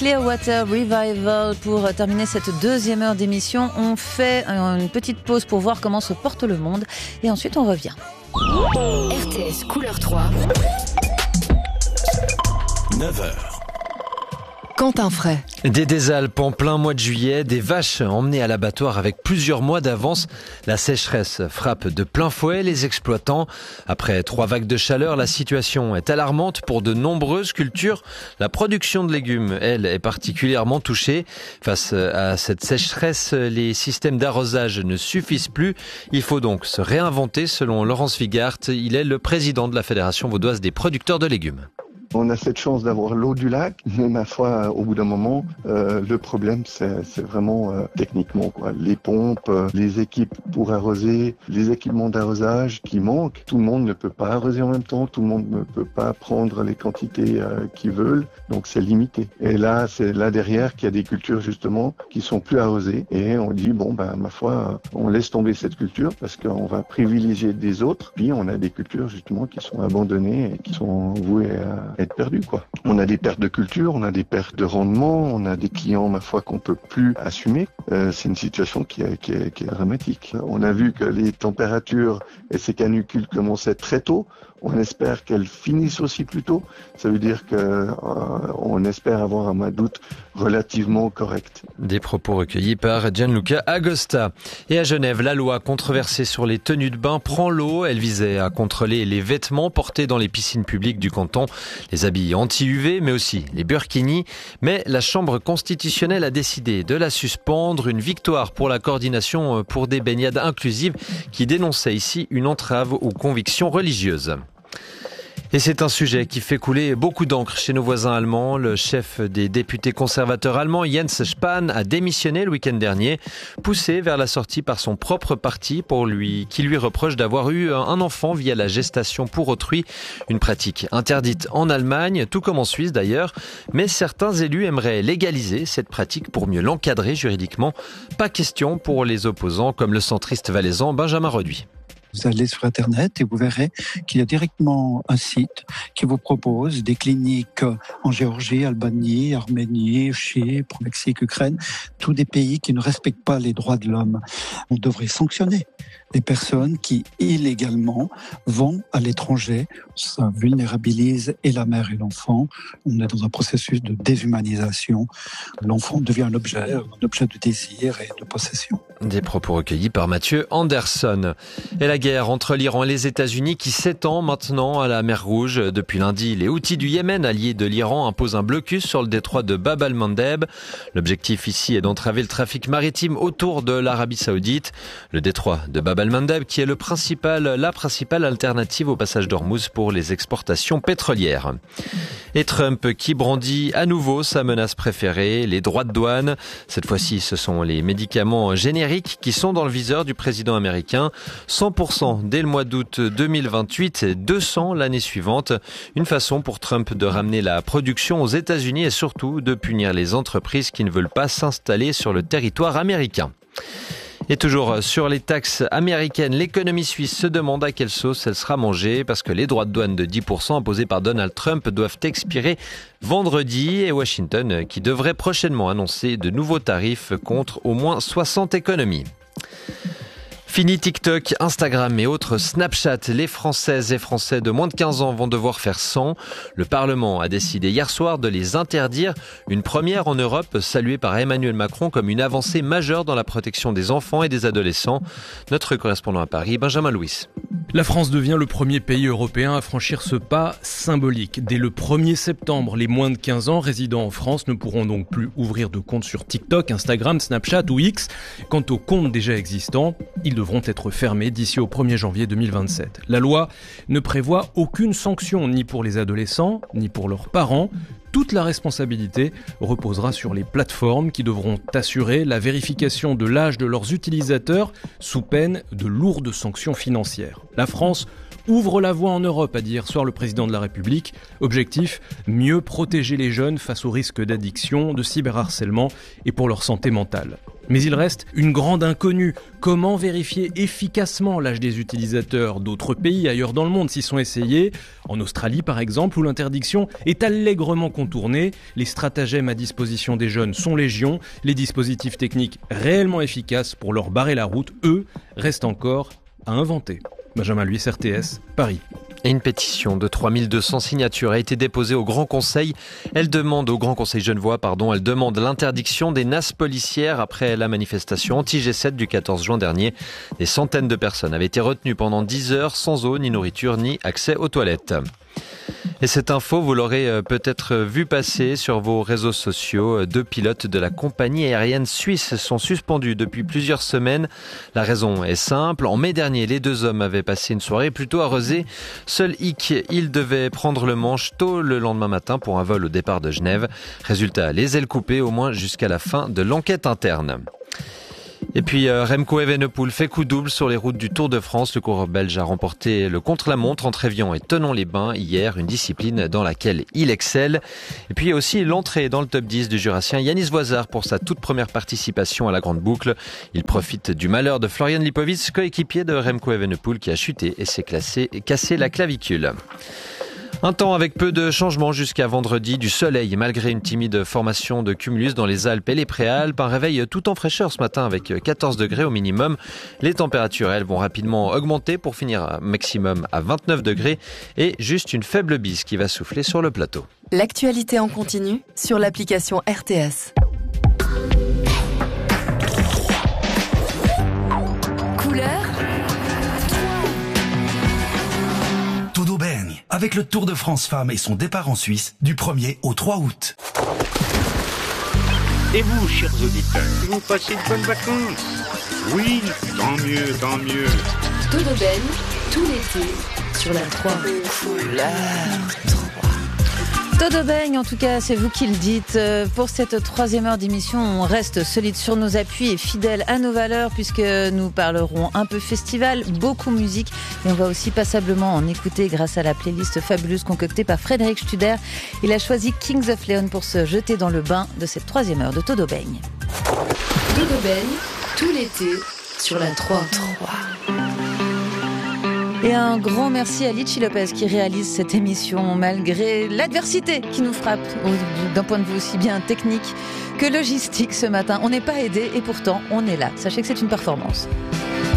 Clearwater Revival pour terminer cette deuxième heure d'émission. On fait une petite pause pour voir comment se porte le monde et ensuite on revient. RTS Couleur 3 9h. Quentin Fray. Des Alpes en plein mois de juillet, des vaches emmenées à l'abattoir avec plusieurs mois d'avance. La sécheresse frappe de plein fouet les exploitants. Après 3 vagues de chaleur, la situation est alarmante pour de nombreuses cultures. La production de légumes, elle, est particulièrement touchée. Face à cette sécheresse, les systèmes d'arrosage ne suffisent plus. Il faut donc se réinventer, selon Laurence Vigart. Il est le président de la Fédération vaudoise des producteurs de légumes. On a cette chance d'avoir l'eau du lac, mais ma foi, au bout d'un moment, le problème, c'est vraiment techniquement, quoi. Les pompes, les équipes pour arroser, les équipements d'arrosage qui manquent. Tout le monde ne peut pas arroser en même temps, tout le monde ne peut pas prendre les quantités qu'ils veulent, donc c'est limité. Et là, c'est là derrière qu'il y a des cultures justement qui sont plus arrosées, et on dit ma foi, on laisse tomber cette culture parce qu'on va privilégier des autres. Puis on a des cultures justement qui sont abandonnées et qui sont vouées à être perdu, quoi. On a des pertes de culture, on a des pertes de rendement, on a des clients, ma foi, qu'on peut plus assumer. C'est une situation qui est dramatique. On a vu que les températures et ces canicules commençaient très tôt. On espère qu'elles finissent aussi plus tôt. Ça veut dire on espère avoir un mois d'août relativement correct. Des propos recueillis par Gianluca Agosta. Et à Genève, la loi controversée sur les tenues de bain prend l'eau. Elle visait à contrôler les vêtements portés dans les piscines publiques du canton, les habits anti-UV, mais aussi les burkinis. Mais la Chambre constitutionnelle a décidé de la suspendre. Une victoire pour la coordination pour des baignades inclusives qui dénonçait ici une entrave aux convictions religieuses. Et c'est un sujet qui fait couler beaucoup d'encre chez nos voisins allemands. Le chef des députés conservateurs allemands, Jens Spahn, a démissionné le week-end dernier, poussé vers la sortie par son propre parti qui lui reproche d'avoir eu un enfant via la gestation pour autrui. Une pratique interdite en Allemagne, tout comme en Suisse d'ailleurs. Mais certains élus aimeraient légaliser cette pratique pour mieux l'encadrer juridiquement. Pas question pour les opposants comme le centriste valaisan Benjamin Reduit. Vous allez sur Internet et vous verrez qu'il y a directement un site qui vous propose des cliniques en Géorgie, Albanie, Arménie, Chypre, Mexique, Ukraine, tous des pays qui ne respectent pas les droits de l'homme. On devrait sanctionner les personnes qui illégalement vont à l'étranger. Ça vulnérabilise et la mère et l'enfant. On est dans un processus de déshumanisation. L'enfant devient un objet de désir et de possession. Des propos recueillis par Mathieu Anderson. Et la guerre entre l'Iran et les États-Unis qui s'étend maintenant à la mer Rouge. Depuis lundi, les Houthis du Yémen, alliés de l'Iran, imposent un blocus sur le détroit de Bab al-Mandeb. L'objectif ici est d'entraver le trafic maritime autour de l'Arabie Saoudite. Le détroit de Bab al-Mandeb qui est la principale alternative au passage d'Ormuz pour les exportations pétrolières. Et Trump qui brandit à nouveau sa menace préférée, les droits de douane. Cette fois-ci, ce sont les médicaments génériques qui sont dans le viseur du président américain. 100% dès le mois d'août 2028 et 200 l'année suivante. Une façon pour Trump de ramener la production aux États-Unis et surtout de punir les entreprises qui ne veulent pas s'installer sur le territoire américain. Et toujours sur les taxes américaines, l'économie suisse se demande à quelle sauce elle sera mangée parce que les droits de douane de 10% imposés par Donald Trump doivent expirer vendredi et Washington qui devrait prochainement annoncer de nouveaux tarifs contre au moins 60 économies. Fini TikTok, Instagram et autres Snapchat. Les Françaises et Français de moins de 15 ans vont devoir faire 100. Le Parlement a décidé hier soir de les interdire. Une première en Europe saluée par Emmanuel Macron comme une avancée majeure dans la protection des enfants et des adolescents. Notre correspondant à Paris, Benjamin Louis. La France devient le premier pays européen à franchir ce pas symbolique. Dès le 1er septembre, les moins de 15 ans résidant en France ne pourront donc plus ouvrir de compte sur TikTok, Instagram, Snapchat ou X. Quant aux comptes déjà existants, ils devront être fermés d'ici au 1er janvier 2027. La loi ne prévoit aucune sanction ni pour les adolescents, ni pour leurs parents. Toute la responsabilité reposera sur les plateformes qui devront assurer la vérification de l'âge de leurs utilisateurs sous peine de lourdes sanctions financières. La France ouvre la voie en Europe, a dit hier soir le président de la République. Objectif, mieux protéger les jeunes face aux risques d'addiction, de cyberharcèlement et pour leur santé mentale. Mais il reste une grande inconnue. Comment vérifier efficacement l'âge des utilisateurs? D'autres pays ailleurs dans le monde s'y sont essayés. En Australie par exemple, où l'interdiction est allègrement contournée. Les stratagèmes à disposition des jeunes sont légion. Les dispositifs techniques réellement efficaces pour leur barrer la route, eux, restent encore à inventer. Benjamin Luis, RTS, Paris. Et une pétition de 3200 signatures a été déposée au Grand Conseil. Elle demande l'interdiction des nasses policières après la manifestation anti-G7 du 14 juin dernier. Des centaines de personnes avaient été retenues pendant 10 heures sans eau, ni nourriture, ni accès aux toilettes. Et cette info, vous l'aurez peut-être vu passer sur vos réseaux sociaux. 2 pilotes de la compagnie aérienne suisse sont suspendus depuis plusieurs semaines. La raison est simple. En mai dernier, les 2 hommes avaient passé une soirée plutôt arrosée. Seul hic, ils devaient prendre le manche tôt le lendemain matin pour un vol au départ de Genève. Résultat, les ailes coupées au moins jusqu'à la fin de l'enquête interne. Et puis Remco Evenepoel fait coup double sur les routes du Tour de France. Le coureur belge a remporté le contre-la-montre entre Évian et Thonon-les-Bains hier, une discipline dans laquelle il excelle. Et puis aussi l'entrée dans le top 10 du Jurassien Yanis Voisard pour sa toute première participation à la Grande Boucle. Il profite du malheur de Florian Lipovic, coéquipier de Remco Evenepoel qui a chuté et s'est cassé la clavicule. Un temps avec peu de changements jusqu'à vendredi, du soleil malgré une timide formation de cumulus dans les Alpes et les Préalpes. Un réveil tout en fraîcheur ce matin avec 14 degrés au minimum. Les températures, elles, vont rapidement augmenter pour finir un maximum à 29 degrés et juste une faible bise qui va souffler sur le plateau. L'actualité en continu sur l'application RTS. Couleur Tudo bem, avec le Tour de France Femmes et son départ en Suisse du 1er au 3 août. Et vous, chers auditeurs, vous passez de bonnes vacances? Oui, tant mieux, tant mieux. Tudo bem, tout l'été sur la 3. Todo bem, en tout cas, c'est vous qui le dites. Pour cette 3e heure d'émission, on reste solide sur nos appuis et fidèle à nos valeurs puisque nous parlerons un peu festival, beaucoup musique, mais on va aussi passablement en écouter grâce à la playlist fabuleuse concoctée par Frédéric Studer. Il a choisi Kings of Leon pour se jeter dans le bain de cette 3e heure de Todo bem. Todo bem, tout l'été sur la 3. Et un grand merci à Litchi Lopez qui réalise cette émission malgré l'adversité qui nous frappe d'un point de vue aussi bien technique que logistique ce matin. On n'est pas aidé et pourtant on est là. Sachez que c'est une performance.